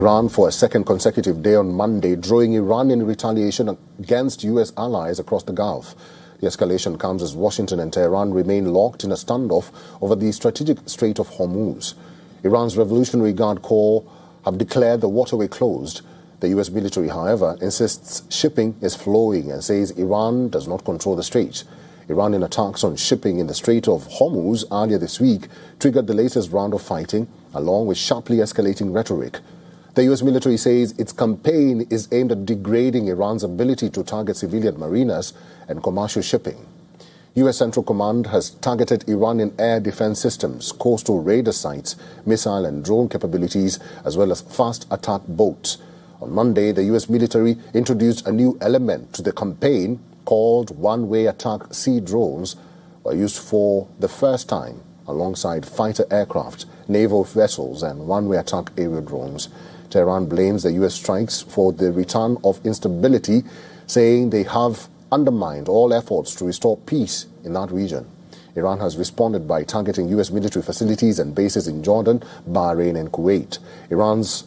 Iran for a second consecutive day on Monday, drawing Iranian retaliation against U.S. allies across the Gulf. The escalation comes as Washington and Tehran remain locked in a standoff over the strategic Strait of Hormuz. Iran's Revolutionary Guard Corps have declared the waterway closed. The U.S. military, however, insists shipping is flowing and says Iran does not control the strait. Iranian attacks on shipping in the Strait of Hormuz earlier this week triggered the latest round of fighting, along with sharply escalating rhetoric. The U.S. military says its campaign is aimed at degrading Iran's ability to target civilian mariners and commercial shipping. U.S. Central Command has targeted Iranian air defense systems, coastal radar sites, missile and drone capabilities, as well as fast attack boats. On Monday, the U.S. military introduced a new element to the campaign called one-way attack sea drones, were used for the first time alongside fighter aircraft, naval vessels and one-way attack aerial drones. Tehran blames the U.S. strikes for the return of instability, saying they have undermined all efforts to restore peace in that region. Iran has responded by targeting U.S. military facilities and bases in Jordan, Bahrain and Kuwait. Iran's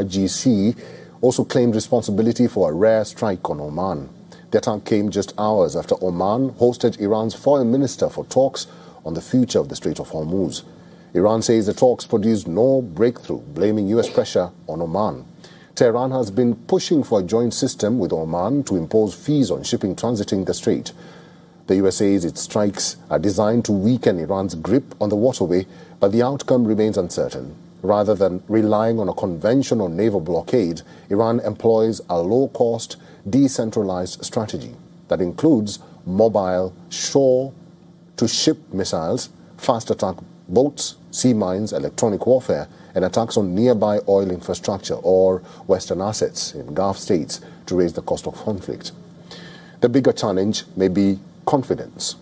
IRGC also claimed responsibility for a rare strike on Oman. The attack came just hours after Oman hosted Iran's foreign minister for talks on the future of the Strait of Hormuz. Iran says the talks produced no breakthrough, blaming U.S. pressure on Oman. Tehran has been pushing for a joint system with Oman to impose fees on shipping transiting the strait. The U.S. says its strikes are designed to weaken Iran's grip on the waterway, but the outcome remains uncertain. Rather than relying on a conventional naval blockade, Iran employs a low-cost, decentralized strategy that includes mobile shore-to-ship missiles, fast attack boats, sea mines, electronic warfare, and attacks on nearby oil infrastructure or Western assets in Gulf states to raise the cost of conflict. The bigger challenge may be confidence.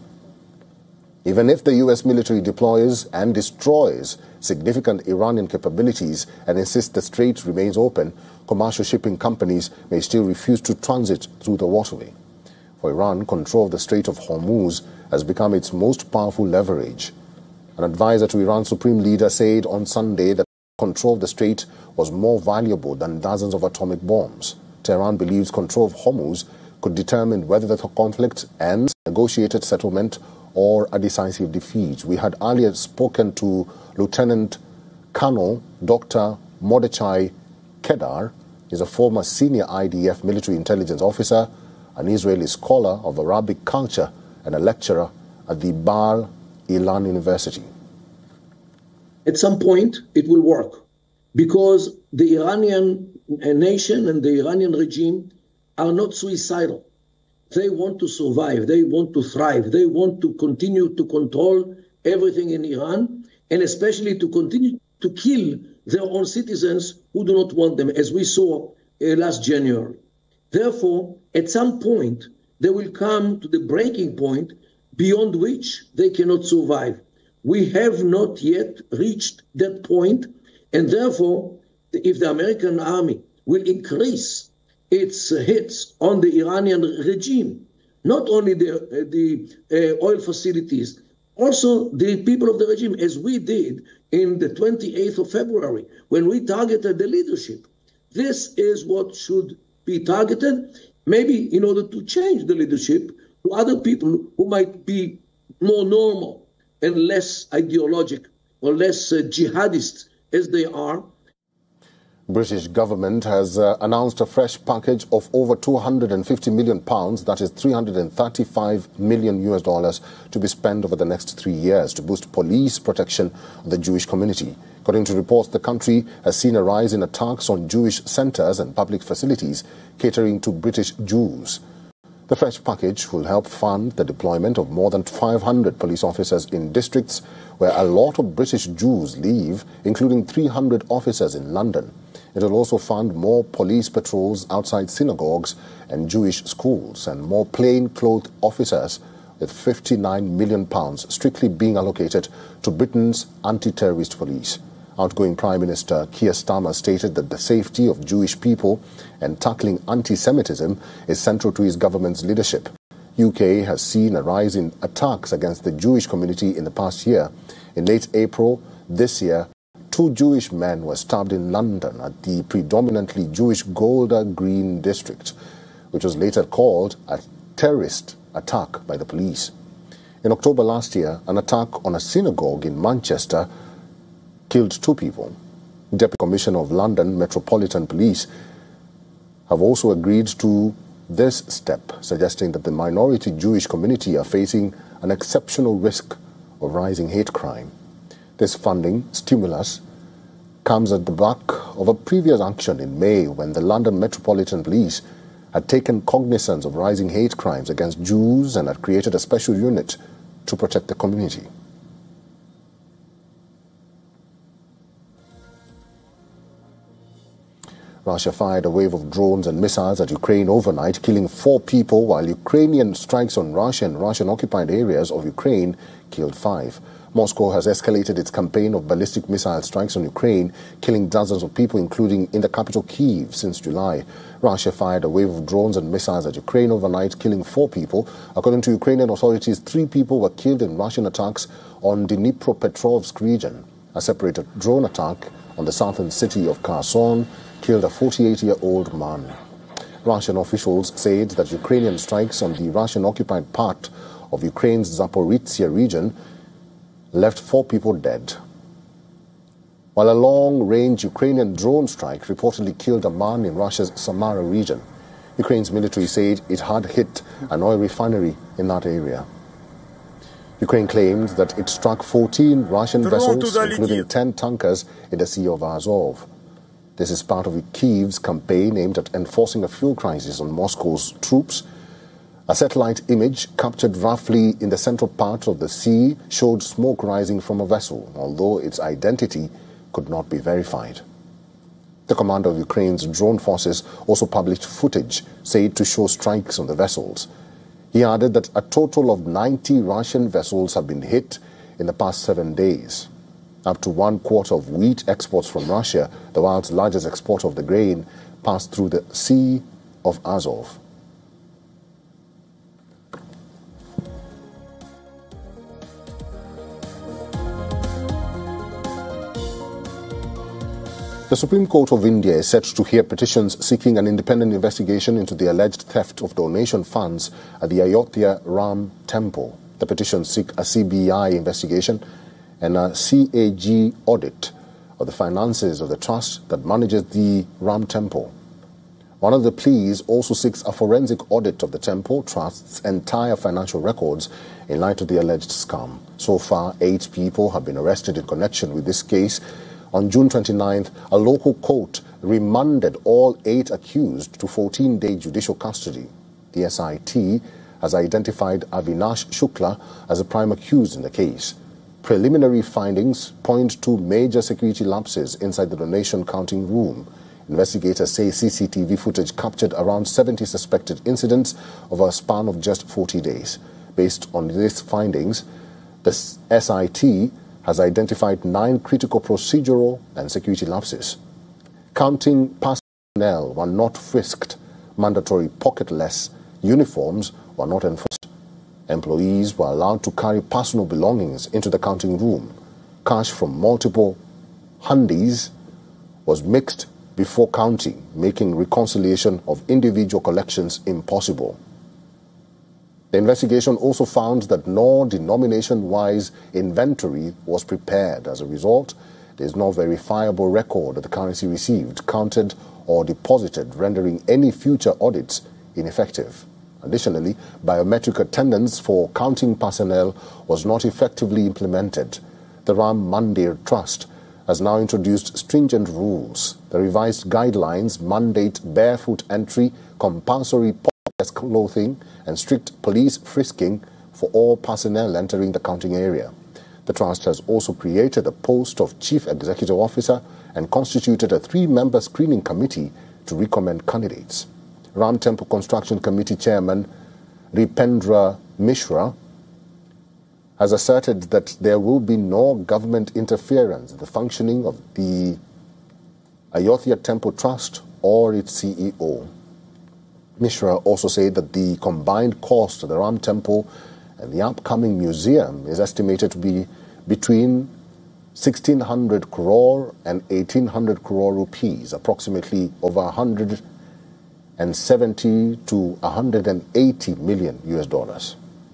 Even if the U.S. military deploys and destroys significant Iranian capabilities and insists the strait remains open, commercial shipping companies may still refuse to transit through the waterway. For Iran, control of the Strait of Hormuz has become its most powerful leverage. An advisor to Iran's supreme leader said on Sunday that control of the strait was more valuable than dozens of atomic bombs. Tehran believes control of Hormuz could determine whether the conflict ends, negotiated settlement, or a decisive defeat. We had earlier spoken to Lieutenant Colonel Dr. Mordechai Kedar. He's a former senior IDF military intelligence officer, an Israeli scholar of Arabic culture, and a lecturer at the Bar Ilan University. At some point, it will work because the Iranian nation and the Iranian regime are not suicidal. They want to survive. They want to thrive. They want to continue to control everything in Iran, and especially to continue to kill their own citizens who do not want them, as we saw last January. Therefore, at some point, they will come to the breaking point beyond which they cannot survive. We have not yet reached that point, and therefore, if the American army will increase its hits on the Iranian regime, not only the oil facilities, also the people of the regime, as we did in the 28th of February, when we targeted the leadership. This is what should be targeted, maybe in order to change the leadership to other people who might be more normal and less ideologic or less jihadist as they are. British government has announced a fresh package of over £250 million, that is $335 million US, to be spent over the next 3 years to boost police protection of the Jewish community. According to reports, the country has seen a rise in attacks on Jewish centres and public facilities catering to British Jews. The fresh package will help fund the deployment of more than 500 police officers in districts where a lot of British Jews live, including 300 officers in London. It will also fund more police patrols outside synagogues and Jewish schools and more plain-clothed officers, with £59 million strictly being allocated to Britain's anti-terrorist police. Outgoing Prime Minister Keir Starmer stated that the safety of Jewish people and tackling anti-Semitism is central to his government's leadership. UK has seen a rise in attacks against the Jewish community in the past year. In late April this year, 2 Jewish men were stabbed in London at the predominantly Jewish Golder Green district, which was later called a terrorist attack by the police. In October last year, an attack on a synagogue in Manchester killed 2 people. Deputy Commissioner of London Metropolitan Police have also agreed to this step, suggesting that the minority Jewish community are facing an exceptional risk of rising hate crime. This funding stimulus comes at the back of a previous action in May when the London Metropolitan Police had taken cognizance of rising hate crimes against Jews and had created a special unit to protect the community. Russia fired a wave of drones and missiles at Ukraine overnight, killing 4 people, while Ukrainian strikes on Russia and Russian-occupied areas of Ukraine killed 5. Moscow has escalated its campaign of ballistic missile strikes on Ukraine, killing dozens of people, including in the capital Kyiv, since July. Russia fired a wave of drones and missiles at Ukraine overnight, killing 4 people. According to Ukrainian authorities, 3 people were killed in Russian attacks on Dnipropetrovsk region. A separate drone attack on the southern city of Kherson killed a 48-year-old man. Russian officials said that Ukrainian strikes on the Russian-occupied part of Ukraine's Zaporizhzhia region left 4 people dead, while a long-range Ukrainian drone strike reportedly killed a man in Russia's Samara region. Ukraine's military said it had hit an oil refinery in that area. Ukraine claimed that it struck 14 Russian vessels, including 10 tankers, in the Sea of Azov. This is part of Kyiv's campaign aimed at enforcing a fuel crisis on Moscow's troops. A satellite image captured roughly in the central part of the sea showed smoke rising from a vessel, although its identity could not be verified. The commander of Ukraine's drone forces also published footage said to show strikes on the vessels. He added that a total of 90 Russian vessels have been hit in the past 7 days. Up to 1/4 of wheat exports from Russia, the world's largest exporter of the grain, passed through the Sea of Azov. The Supreme Court of India is set to hear petitions seeking an independent investigation into the alleged theft of donation funds at the Ayodhya Ram Temple. The petitions seek a CBI investigation and a CAG audit of the finances of the trust that manages the Ram Temple. One of the pleas also seeks a forensic audit of the temple trust's entire financial records in light of the alleged scam. So far, 8 people have been arrested in connection with this case. On June 29th, a local court remanded all 8 accused to 14-day judicial custody. The SIT has identified Avinash Shukla as a prime accused in the case. Preliminary findings point to major security lapses inside the donation counting room. Investigators say CCTV footage captured around 70 suspected incidents over a span of just 40 days. Based on these findings, the SIT has identified 9 critical procedural and security lapses. Counting personnel were not frisked. Mandatory pocketless uniforms were not enforced. Employees were allowed to carry personal belongings into the counting room. Cash from multiple handis was mixed before counting, making reconciliation of individual collections impossible. The investigation also found that no denomination-wise inventory was prepared. As a result, there is no verifiable record of the currency received, counted, or deposited, rendering any future audits ineffective. Additionally, biometric attendance for counting personnel was not effectively implemented. The Ram Mandir Trust has now introduced stringent rules. The revised guidelines mandate barefoot entry, compulsory pocketless clothing, and strict police frisking for all personnel entering the counting area. The trust has also created the post of Chief Executive Officer and constituted a 3-member screening committee to recommend candidates. Ram Temple Construction Committee Chairman Ripendra Mishra has asserted that there will be no government interference in the functioning of the Ayodhya Temple Trust or its CEO. Mishra also said that the combined cost of the Ram Temple and the upcoming museum is estimated to be between 1,600 crore and 1,800 crore rupees, approximately over 170 to 180 million US dollars.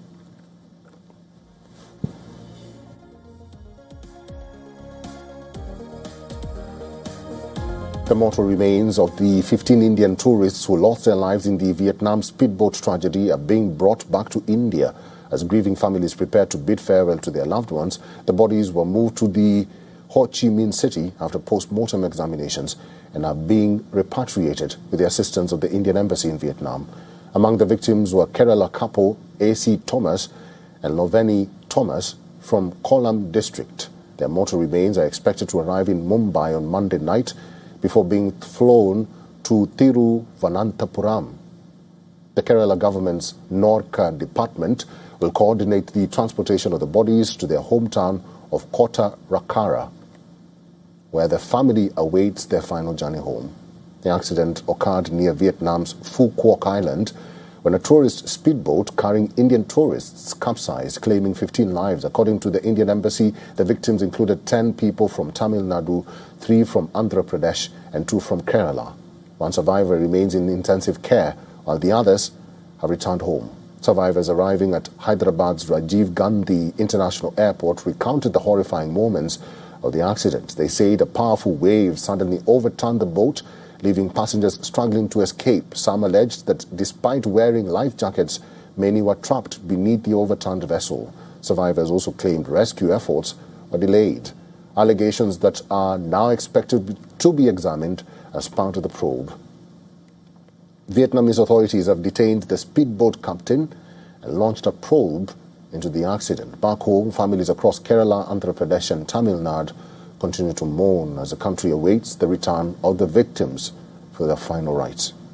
The mortal remains of the 15 Indian tourists who lost their lives in the Vietnam speedboat tragedy are being brought back to India. As grieving families prepare to bid farewell to their loved ones, the bodies were moved to the Ho Chi Minh City after post-mortem examinations and are being repatriated with the assistance of the Indian Embassy in Vietnam. Among the victims were Kerala couple A.C. Thomas and Loveni Thomas from Kollam district. Their mortal remains are expected to arrive in Mumbai on Monday night before being flown to Thiruvananthapuram. The Kerala government's Norca department will coordinate the transportation of the bodies to their hometown of Kota Rakara, where the family awaits their final journey home. The accident occurred near Vietnam's Phu Quoc Island when a tourist speedboat carrying Indian tourists capsized, claiming 15 lives. According to the Indian Embassy, the victims included 10 people from Tamil Nadu, 3 from Andhra Pradesh, and 2 from Kerala. One survivor remains in intensive care, while the others have returned home. Survivors arriving at Hyderabad's Rajiv Gandhi International Airport recounted the horrifying moments of the accident. They said a powerful wave suddenly overturned the boat, leaving passengers struggling to escape. Some alleged that despite wearing life jackets, many were trapped beneath the overturned vessel. Survivors also claimed rescue efforts were delayed. Allegations that are now expected to be examined as part of the probe. Vietnamese authorities have detained the speedboat captain and launched a probe into the accident. Back home, families across Kerala, Andhra Pradesh and Tamil Nadu continue to mourn as the country awaits the return of the victims for their final rites.